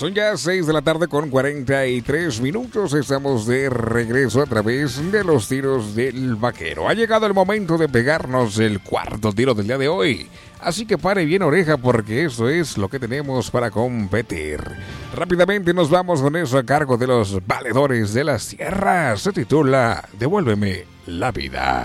Son ya 6 de la tarde con 43 minutos. Estamos de regreso a través de los tiros del vaquero. Ha llegado el momento de pegarnos el cuarto tiro del día de hoy. Así que pare bien oreja porque eso es lo que tenemos para competir. Rápidamente nos vamos con eso a cargo de los valedores de las tierras. Se titula Devuélveme la vida.